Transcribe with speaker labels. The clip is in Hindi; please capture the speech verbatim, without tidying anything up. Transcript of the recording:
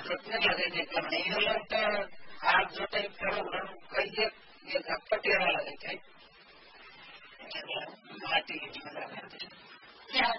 Speaker 1: कितने ज्यादा देखते नहीं ये लोग तो हाथ जोते करो कहिए ये झपटे वाला देखे माटी क्या